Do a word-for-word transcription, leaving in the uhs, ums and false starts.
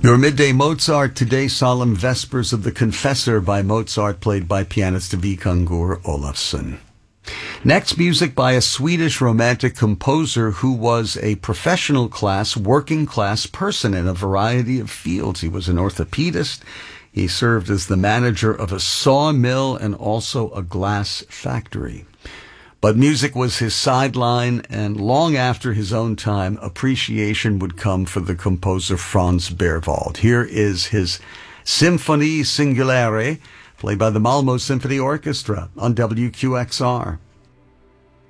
Your midday Mozart today, Solemn Vespers of the Confessor by Mozart, played by pianist Vikingur Olafsson. Next, music by a Swedish romantic composer who was a professional class, working class person in a variety of fields. He was an orthopedist. He served as the manager of a sawmill and also a glass factory. But music was his sideline, and long after his own time, appreciation would come for the composer Franz Berwald. Here is his Symphonie Singulare, played by the Malmö Symphony Orchestra on W Q X R.